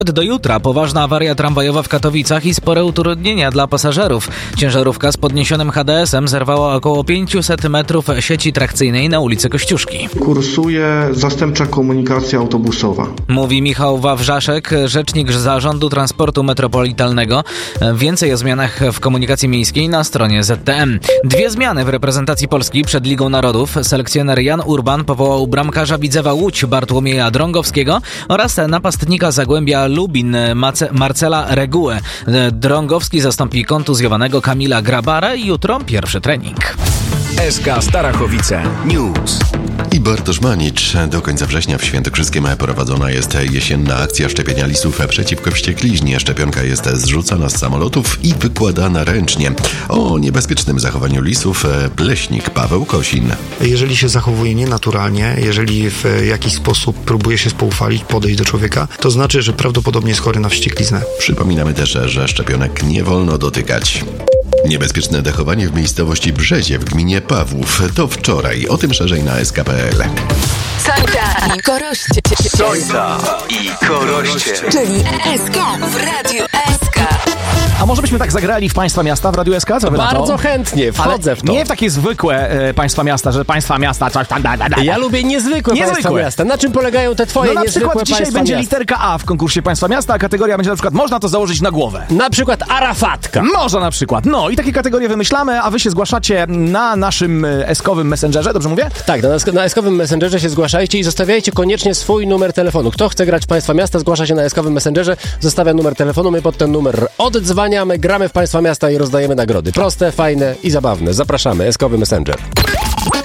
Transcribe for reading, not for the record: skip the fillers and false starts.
Do jutra poważna awaria tramwajowa w Katowicach i spore utrudnienia dla pasażerów. Ciężarówka z podniesionym HDS-em zerwała około 500 metrów sieci trakcyjnej na ulicy Kościuszki. Kursuje zastępcza komunikacja autobusowa. Mówi Michał Wawrzaszek, rzecznik Zarządu Transportu Metropolitalnego. Więcej o zmianach w komunikacji miejskiej na stronie ZTM. 2 zmiany w reprezentacji Polski przed Ligą Narodów. Selekcjoner Jan Urban powołał bramkarza Widzewa Łódź Bartłomieja Drągowskiego oraz napastnika Zagłębia Lubin Marcela Regułę. Drągowski zastąpi kontuzjowanego Kamila Grabara i jutro pierwszy trening. SK Starachowice News. I Bartosz Manicz. Do końca września w Świętokrzyskiem prowadzona jest jesienna akcja szczepienia lisów przeciwko wściekliźnie. Szczepionka jest zrzucana z samolotów i wykładana ręcznie. O niebezpiecznym zachowaniu lisów leśnik Paweł Kosin. Jeżeli się zachowuje nienaturalnie, jeżeli w jakiś sposób próbuje się spoufalić, podejść do człowieka, to znaczy, że prawdopodobnie jest chory na wściekliznę. Przypominamy też, że szczepionek nie wolno dotykać. Niebezpieczne dachowanie w miejscowości Brzezie w gminie Pawłów. To wczoraj. O tym szerzej na SK.pl. Sońca i Koroście. Sońca i Koroście. Czyli SK w Radiu SK. A może byśmy tak zagrali w Państwa Miasta w Radiu SK? Co wy na to? Bardzo chętnie, wchodzę w to. Nie w takie zwykłe Państwa Miasta, że Państwa Miasta coś tam... Ja lubię niezwykłe Państwa Miasta. Na czym polegają te twoje na niezwykłe przykład dzisiaj Państwa będzie Miasta? literka A w konkursie Państwa Miasta, a kategoria będzie na przykład można to założyć na głowę. Na przykład Arafatka. Może na przykład. No i takie kategorie wymyślamy, a wy się zgłaszacie na naszym S-kowym Messengerze, dobrze mówię? Tak, na S-kowym Messengerze się zgłaszajcie i zostawiajcie koniecznie swój numer telefonu. Kto chce grać w Państwa Miasta, zgłasza się na S-kowym Messengerze, zostawia numer telefonu, my pod ten numer oddzwaniamy, gramy w Państwa Miasta i rozdajemy nagrody. Proste, fajne i zabawne. Zapraszamy, S-kowy Messenger.